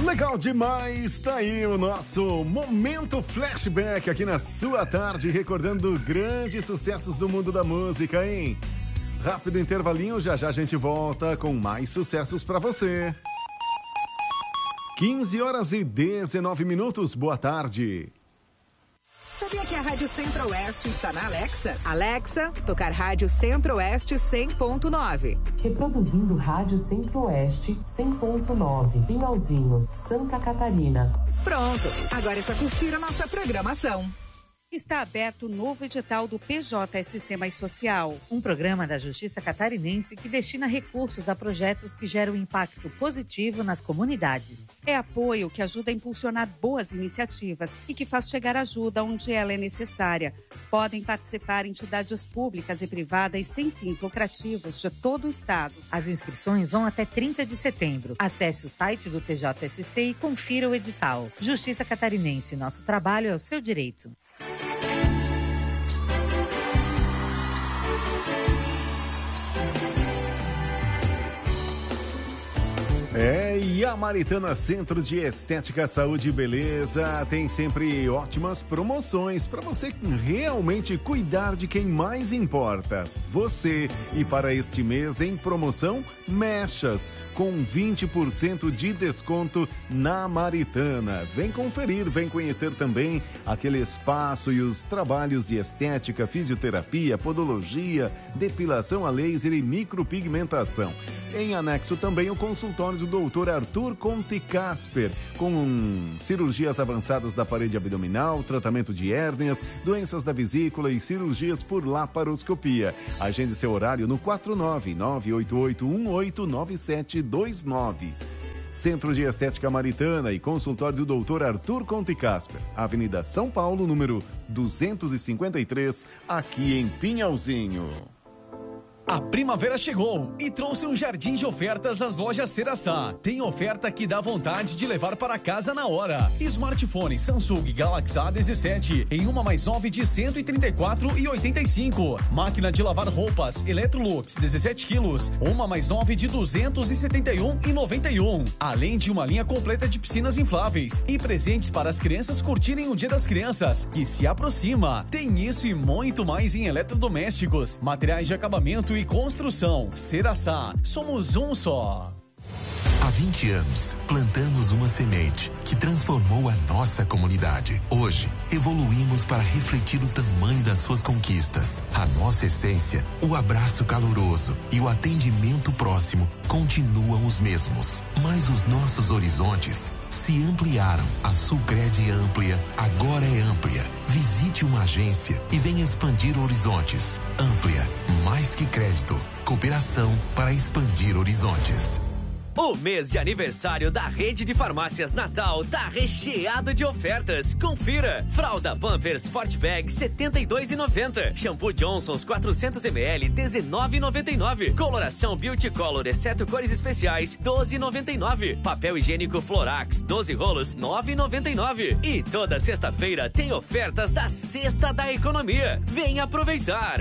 Legal demais, tá aí o nosso momento flashback aqui na sua tarde, recordando grandes sucessos do mundo da música, hein? Rápido intervalinho, já já a gente volta com mais sucessos pra você. 15h19, boa tarde. Sabia que a Rádio Centro-Oeste está na Alexa? Alexa, tocar Rádio Centro-Oeste 100.9. Reproduzindo Rádio Centro-Oeste 100.9. Pinhalzinho, Santa Catarina. Pronto, agora é só curtir a nossa programação. Está aberto o novo edital do PJSC Mais Social, um programa da Justiça Catarinense que destina recursos a projetos que geram impacto positivo nas comunidades. É apoio que ajuda a impulsionar boas iniciativas e que faz chegar ajuda onde ela é necessária. Podem participar entidades públicas e privadas sem fins lucrativos de todo o estado. As inscrições vão até 30 de setembro. Acesse o site do PJSC e confira o edital. Justiça Catarinense, nosso trabalho é o seu direito. E a Maritana Centro de Estética, Saúde e Beleza tem sempre ótimas promoções para você realmente cuidar de quem mais importa, você. E para este mês em promoção, mechas com 20% de desconto na Maritana. Vem conferir, vem conhecer também aquele espaço e os trabalhos de estética, fisioterapia, podologia, depilação a laser e micropigmentação. Em anexo também o consultório do Dr. Arthur Conte Casper, com cirurgias avançadas da parede abdominal, tratamento de hérnias, doenças da vesícula e cirurgias por laparoscopia. Agende seu horário no 49988189729. Centro de Estética Maritana e consultório do Dr. Arthur Conte Casper, Avenida São Paulo, número 253, aqui em Pinhalzinho. A primavera chegou e trouxe um jardim de ofertas às lojas Ceraçá. Tem oferta que dá vontade de levar para casa na hora. Smartphone Samsung Galaxy A17 em uma mais 9 de R$ 134,85. Máquina de lavar roupas Electrolux 17 quilos, uma mais 9 de R$ 271,91. Além de uma linha completa de piscinas infláveis e presentes para as crianças curtirem o Dia das Crianças, que se aproxima. Tem isso e muito mais em eletrodomésticos, materiais de acabamento e construção. Ceraçá, somos um só. Há 20 anos, plantamos uma semente que transformou a nossa comunidade. Hoje, evoluímos para refletir o tamanho das suas conquistas. A nossa essência, o abraço caloroso e o atendimento próximo continuam os mesmos. Mas os nossos horizontes se ampliaram. A Sulcred Amplia agora é Amplia. Visite uma agência e venha expandir horizontes. Amplia, mais que crédito, cooperação para expandir horizontes. O mês de aniversário da Rede de Farmácias Natal tá recheado de ofertas. Confira. Fralda Pampers Fortbag R$ 72,90. Shampoo Johnson's 400ml R$ 19,99. Coloração Beauty Color exceto cores especiais R$ 12,99. Papel higiênico Florax 12 rolos R$ 9,99. E toda sexta-feira tem ofertas da Sexta da Economia. Vem aproveitar.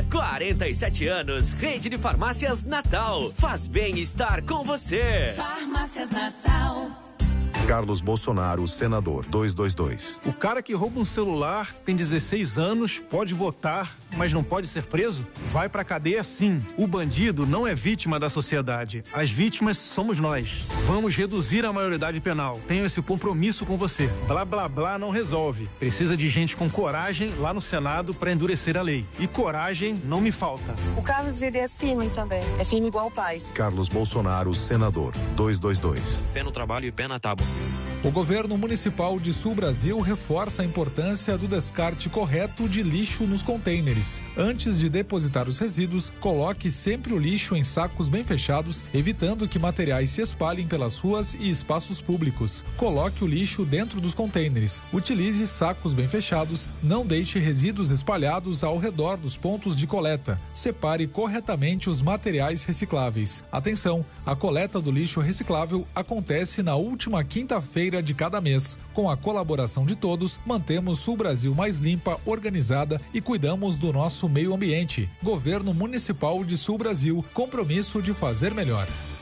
47 anos, Rede de Farmácias Natal. Faz bem estar com você. Farmácias Natal. Carlos Bolsonaro, senador, 222. O cara que rouba um celular tem 16 anos, pode votar, mas não pode ser preso? Vai pra cadeia sim. O bandido não é vítima da sociedade. As vítimas somos nós. Vamos reduzir a maioridade penal. Tenho esse compromisso com você. Blá, blá, blá não resolve. Precisa de gente com coragem lá no Senado pra endurecer a lei. E coragem não me falta. O Carlos, ele é firme também. É firme igual o pai. Carlos Bolsonaro, senador, 222. Fé no trabalho e pé na tábua. O governo municipal de Sul Brasil reforça a importância do descarte correto de lixo nos contêineres. Antes de depositar os resíduos, coloque sempre o lixo em sacos bem fechados, evitando que materiais se espalhem pelas ruas e espaços públicos. Coloque o lixo dentro dos contêineres. Utilize sacos bem fechados, não deixe resíduos espalhados ao redor dos pontos de coleta. Separe corretamente os materiais recicláveis. Atenção, a coleta do lixo reciclável acontece na última quinta-feira de cada mês. Com a colaboração de todos, mantemos Sul Brasil mais limpa, organizada e cuidamos do nosso meio ambiente. Governo Municipal de Sul Brasil, compromisso de fazer melhor.